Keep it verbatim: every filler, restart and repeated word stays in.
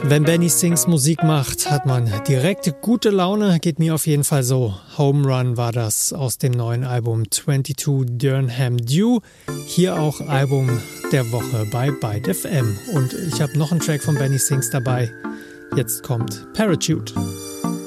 Wenn Benny Sings Musik macht, hat man direkt gute Laune, geht mir auf jeden Fall so. Home Run war das aus dem neuen Album zweiundzwanzig Durham Dew. Hier auch Album der Woche bei Byte F M. Und ich habe noch einen Track von Benny Sings dabei. Jetzt kommt Parachute.